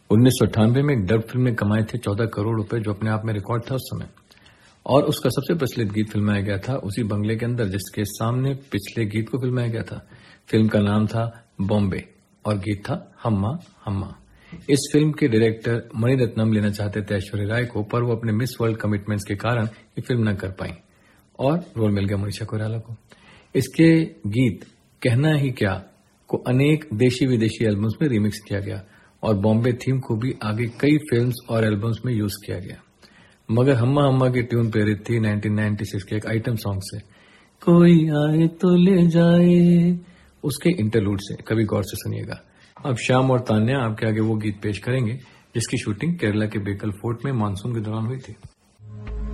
1998 में एक dub film में कमाए थे 14 करोड़ रुपए, जो अपने आप में रिकॉर्ड था उस समय। और उसका सबसे प्रचलित गीत फिल्माया गया था उसी बंगले के अंदर जिसके सामने पिछले गीत को फिल्माया गया था। फिल्म का नाम था बॉम्बे और गीत था हम्मा हम्मा। इस फिल्म के डायरेक्टर मणिरत्नम लेना चाहते थे ऐश्वर्या राय को, पर वो अपने मिस वर्ल्ड कमिटमेंट्स के कारण ये फिल्म न कर पाई और रोल मिल गया मनीषा कोइराला को। इसके गीत कहना ही क्या को अनेक देशी विदेशी एल्बम्स में रिमिक्स किया गया और बॉम्बे थीम को भी आगे कई फिल्म्स और एल्बम्स में यूज किया गया। मगर हम्मा हम्मा की ट्यून प्रेरित थी 1996 के एक आइटम सॉन्ग से, कोई आए तो ले जाए, उसके इंटरलूड से। कभी गौर से सुनिएगा। अब श्याम और तान्या आपके आगे वो गीत पेश करेंगे जिसकी शूटिंग केरला के बेकल फोर्ट में मानसून के दौरान हुई थी।